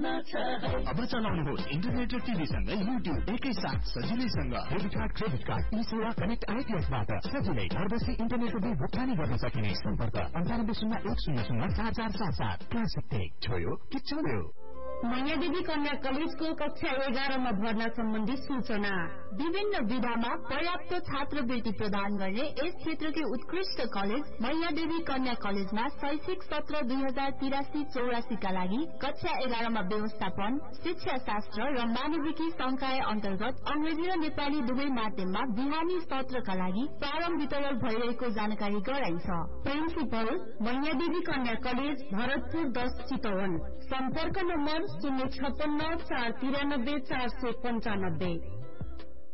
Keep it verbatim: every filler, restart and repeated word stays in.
अब चलाउनुहोस् इन्टरनेट र टिभीसँग युट्युब एकैसाथ सजिलैसँग। डेबिट कार्ड, क्रेडिट कार्ड, ई सेवा कनेक्ट आइपिएसबाट सजिलै घर बसी इन्टरनेटको बिल भुक्तानी गर्न सकिने। सम्पर्क अन्ठानब्बे शून्य एक शून्य शून्य चार चार सात सात। क्लासिक टेक छोयो कि चल्यो। मैयादेवी कन्या कलेजको कक्षा एघारमा भर्ना सम्बन्धी सूचना। विभिन्न विधामा पर्याप्त छात्रवृत्ति प्रदान गर्ने यस क्षेत्रकै उत्कृष्ट कलेज मैयादेवी कन्या कलेजमा शैक्षिक सत्र दुई हजार तिरासी चौरासी का लागि कक्षा एघारमा व्यवस्थापन, शिक्षा शास्त्र र मानविकी संकाय अन्तर्गत अंग्रेजी र नेपाली दुवै माध्यममा बिहानी सत्रका लागि प्रारम्भ वितरण भइरहेको जानकारी गराइन्छ। प्रिन्सिपल मैयादेवी कन्या कलेज भरतपुर दस चितवन। सम्पर्क नम्बर शून्य छप्पन्न चार तिरानब्बे चार सय पञ्चानब्बे।